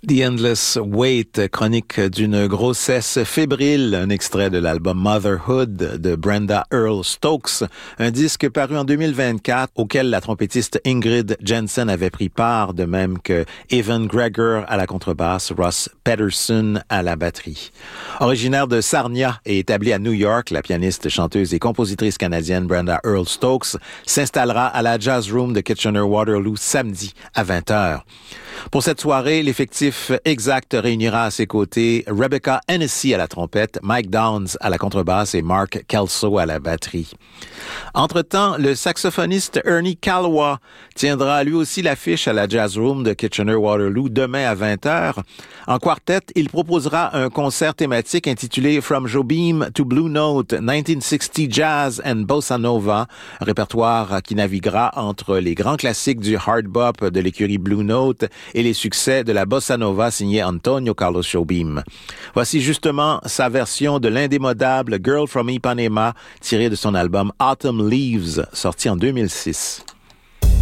The Endless Wait, chronique d'une grossesse fébrile, un extrait de l'album Motherhood de Brenda Earl Stokes, un disque paru en 2024 auquel la trompettiste Ingrid Jensen avait pris part, de même que Evan Gregor à la contrebasse, Ross Peterson à la batterie. Originaire de Sarnia et établie à New York, la pianiste, chanteuse et compositrice canadienne Brenda Earl Stokes s'installera à la Jazz Room de Kitchener-Waterloo samedi à 20h. Pour cette soirée, l'effectif exact réunira à ses côtés Rebecca Hennessy à la trompette, Mike Downs à la contrebasse et Mark Kelso à la batterie. Entre-temps, le saxophoniste Ernie Calwa tiendra lui aussi l'affiche à la Jazz Room de Kitchener-Waterloo demain à 20h. En quartet, il proposera un concert thématique intitulé From Jobim to Blue Note, 1960 Jazz and Bossa Nova, un répertoire qui naviguera entre les grands classiques du hard bop de l'écurie Blue Note et les succès de la bossa nova signée Antonio Carlos Jobim. Voici justement sa version de l'indémodable Girl from Ipanema tirée de son album Autumn Leaves, sorti en 2006.